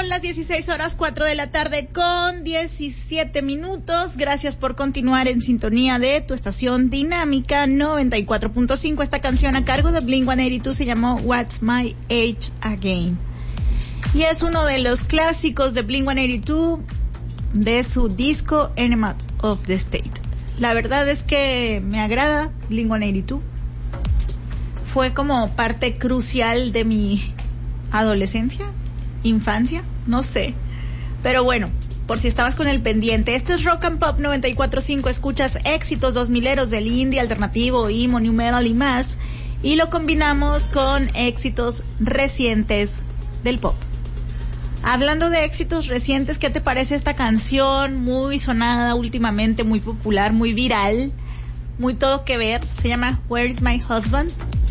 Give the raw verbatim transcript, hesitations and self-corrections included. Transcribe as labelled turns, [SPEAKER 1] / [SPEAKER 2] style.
[SPEAKER 1] Son las dieciséis horas cuatro de la tarde con diecisiete minutos. Gracias por continuar en sintonía de tu estación Dinámica noventa y cuatro punto cinco. Esta canción a cargo de Blink ciento ochenta y dos se llamó What's My Age Again. Y es uno de los clásicos de Blink ciento ochenta y dos de su disco Enema of the State. La verdad es que me agrada Blink ciento ochenta y dos. Fue como parte crucial de mi adolescencia, infancia, no sé. Pero bueno, por si estabas con el pendiente, este es Rock and Pop noventa y cuatro punto cinco. Escuchas éxitos dos mileros del indie, alternativo, emo, new metal y más. Y lo combinamos con éxitos recientes del pop. Hablando de éxitos recientes, ¿qué te parece esta canción? Muy sonada últimamente, muy popular, muy viral, muy todo que ver. Se llama Where's My Husband?